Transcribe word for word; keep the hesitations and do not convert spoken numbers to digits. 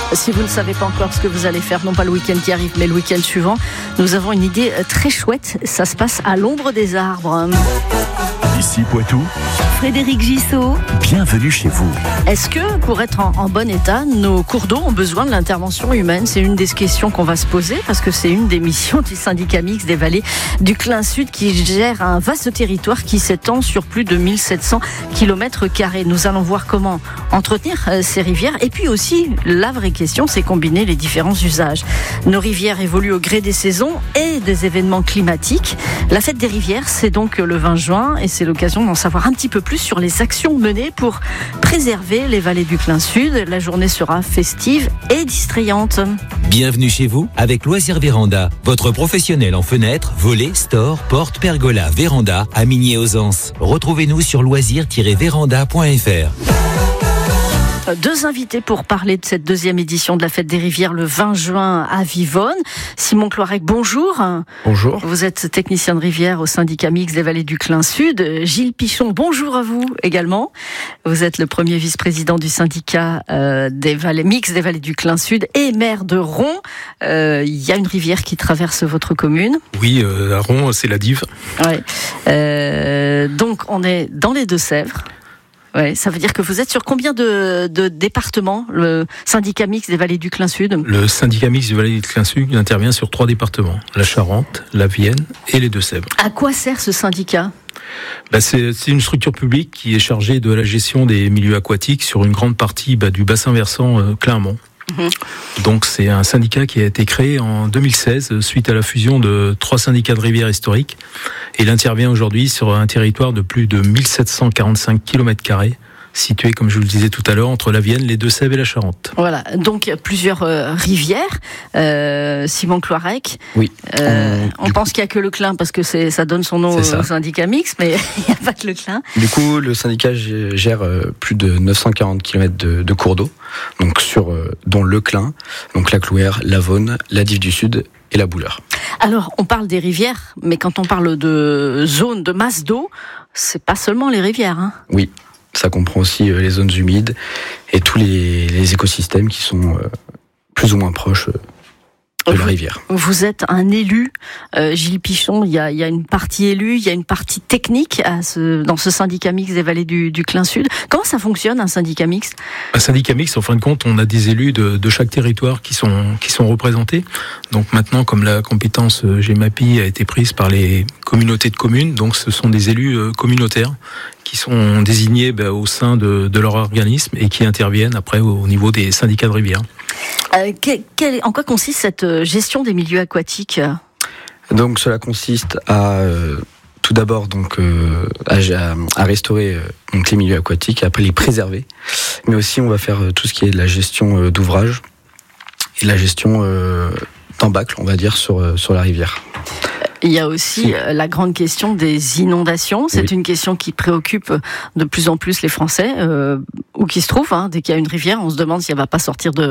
Si vous ne savez pas encore ce que vous allez faire, non pas le week-end qui arrive, mais le week-end suivant, nous avons une idée très chouette. Ça se passe à l'ombre des arbres. Ici Poitou, Frédéric Gissot. Bienvenue chez vous. Est-ce que, pour être en, en bon état, nos cours d'eau ont besoin de l'intervention humaine ? C'est une des questions qu'on va se poser, parce que c'est une des missions du syndicat mixte des vallées du Clin Sud qui gère un vaste territoire qui s'étend sur plus de mille sept cents kilomètres carrés. Nous allons voir comment entretenir euh, ces rivières. Et puis aussi, la vraie question, c'est combiner les différents usages. Nos rivières évoluent au gré des saisons et des événements climatiques. La fête des rivières, c'est donc le vingt juin, et c'est l'occasion d'en savoir un petit peu plus sur les actions menées pour préserver les vallées du Clin Sud. La journée sera festive et distrayante. Bienvenue chez vous avec Loisirs Véranda, votre professionnel en fenêtres, volets, stores, portes, pergolas, véranda à Migné-aux-Anses. Retrouvez-nous sur loisirs tiret véranda point f r. Deux invités pour parler de cette deuxième édition de la Fête des Rivières le vingt juin à Vivonne. Simon Cloirec, bonjour. Bonjour. Vous êtes technicien de rivière au syndicat mixte des vallées du Clin Sud. Gilles Pichon, bonjour à vous également. Vous êtes le premier vice-président du syndicat euh, des vallées mixtes des vallées du Clin Sud et maire de Ron. Euh, il y a une rivière qui traverse votre commune. Oui, euh, à Ron, c'est la Dive. Ouais. Euh, donc on est dans les Deux-Sèvres. Ouais, ça veut dire que vous êtes sur combien de, de départements, le syndicat mixte des vallées du Clin Sud ? Le syndicat mixte des vallées du Clin Sud intervient sur trois départements, la Charente, la Vienne et les Deux-Sèvres. À quoi sert ce syndicat ? Bah c'est, c'est une structure publique qui est chargée de la gestion des milieux aquatiques sur une grande partie bah, du bassin versant euh, Clin-Amont. Mmh. Donc c'est un syndicat qui a été créé en deux mille seize suite à la fusion de trois syndicats de rivières historiques. Et il intervient aujourd'hui sur un territoire de plus de mille sept cent quarante-cinq kilomètres carrés, situé, comme je vous le disais tout à l'heure, entre la Vienne, les Deux-Sèvres et la Charente. Voilà, donc plusieurs euh, rivières. Euh, Simon Cloirec. Oui. Euh, on on pense coup... qu'il n'y a que le Clin parce que c'est, ça donne son nom au syndicat mixte, mais il n'y a pas que le Clin. Du coup, le syndicat gère euh, plus de neuf cent quarante kilomètres de, de cours d'eau, donc sur, euh, dont le Clin, donc la Clouère, la Vaune, la Dive du Sud et la Bouleure. Alors, on parle des rivières, mais quand on parle de zone, de masse d'eau, c'est pas seulement les rivières. Hein. Oui. Ça comprend aussi les zones humides et tous les, les écosystèmes qui sont euh, plus ou moins proches euh, de vous, la rivière. Vous êtes un élu, euh, Gilles Pichon, il y a, il y a une partie élue, il y a une partie technique à ce, dans ce syndicat mixte des vallées du, du Clin Sud. Comment ça fonctionne, un syndicat mixte ? Un syndicat mixte, en fin de compte, on a des élus de, de chaque territoire qui sont, qui sont représentés. Donc maintenant, comme la compétence GEMAPI a été prise par les communautés de communes, donc ce sont des élus euh, communautaires qui sont désignés bah, au sein de, de leur organisme et qui interviennent après au, au niveau des syndicats de rivière. Euh, quel, quel, en quoi consiste cette gestion des milieux aquatiques ? Donc cela consiste à euh, tout d'abord donc euh, à, à restaurer euh, donc les milieux aquatiques, et après les préserver, mais aussi on va faire euh, tout ce qui est de la gestion euh, d'ouvrages et de la gestion euh, d'embâcles, on va dire, sur euh, sur la rivière. Il y a aussi la grande question des inondations. C'est oui. une question qui préoccupe de plus en plus les Français, euh, où qu'ils se trouvent. Hein. Dès qu'il y a une rivière, on se demande si elle va pas sortir de